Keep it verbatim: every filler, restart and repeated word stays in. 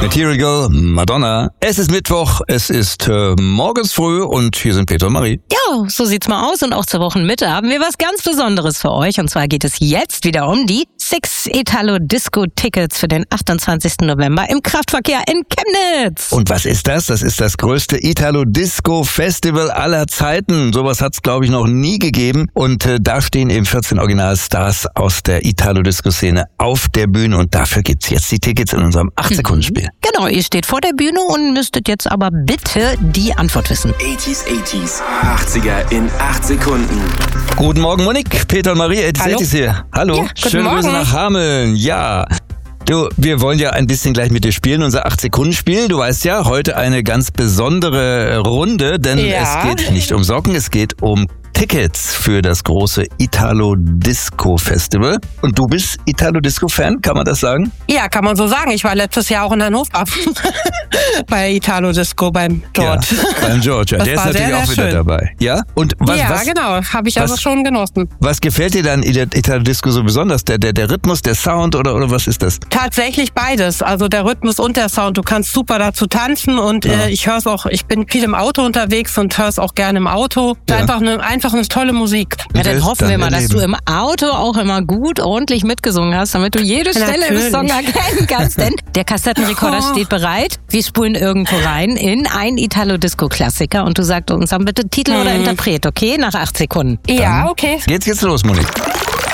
Material Girl, Madonna. Es ist Mittwoch, es ist äh, morgens früh und hier sind Peter und Marie. Ja, so sieht's mal aus und auch zur Wochenmitte haben wir was ganz Besonderes für euch. Und zwar geht es jetzt wieder um die Six Italo Disco Tickets für den achtundzwanzigsten November im Kraftverkehr in Chemnitz. Und was ist das? Das ist das größte Italo Disco Festival aller Zeiten. Sowas hat's, glaube ich, noch nie gegeben. Und äh, da stehen eben vierzehn Originalstars aus der Italo Disco Szene auf der Bühne. Und dafür gibt's jetzt die Tickets in unserem acht Sekunden Spiel. Genau, ihr steht vor der Bühne und müsstet jetzt aber bitte die Antwort wissen. achtziger, achtziger, achtziger in acht Sekunden. Guten Morgen, Monique, Peter und Marie, achtziger, Hallo. achtziger hier. Hallo, Ja, guten schöne Grüße Morgen. nach Hameln. Ja. Du, wir wollen ja ein bisschen gleich mit dir spielen, unser acht Sekunden Spiel. Du weißt ja, heute eine ganz besondere Runde, denn Ja. es geht nicht um Socken, es geht um Tickets für das große Italo Disco Festival. Und du bist Italo Disco Fan, kann man das sagen? Ja, kann man so sagen. Ich war letztes Jahr auch in Hannover bei Italo Disco beim George. Ja, beim George. Ja. Das Der ist war natürlich sehr, auch sehr wieder schön. dabei. Ja? Und was, ja, was, genau. Habe ich also was- schon genossen. was gefällt dir dann in der Italo Disco so besonders? Der, der, der Rhythmus, der Sound oder, oder was ist das? Tatsächlich beides. Also der Rhythmus und der Sound. Du kannst super dazu tanzen und Ja. äh, ich höre es auch. Ich bin viel im Auto unterwegs und höre es auch gerne im Auto. Ja. Einfach eine einfach eine tolle Musik. Ja, dann Das hoffen wir mal, dass erleben. du im Auto auch immer gut, ordentlich mitgesungen hast, damit du jede Stelle im Natürlich. Song erkennen kannst. Denn der Kassettenrekorder Oh. steht bereit. Wir spulen irgendwo rein in ein Italo-Disco-Klassiker und du sagst uns dann bitte Titel oder Interpret, okay? Nach acht Sekunden. Ja, okay. Jetzt geht's los, Monique.